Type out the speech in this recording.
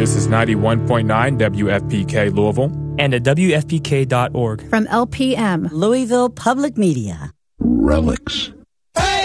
This is 91.9 WFPK Louisville. And at WFPK.org. From LPM, Louisville Public Media. Relics.